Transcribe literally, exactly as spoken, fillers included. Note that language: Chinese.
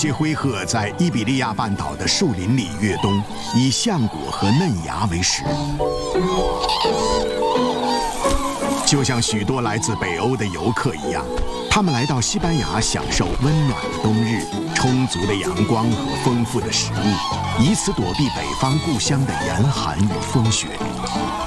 些灰鹤在伊比利亚半岛的树林里越冬，以橡果和嫩芽为食。就像许多来自北欧的游客一样，他们来到西班牙享受温暖的冬日、充足的阳光和丰富的食物，以此躲避北方故乡的严寒与风雪。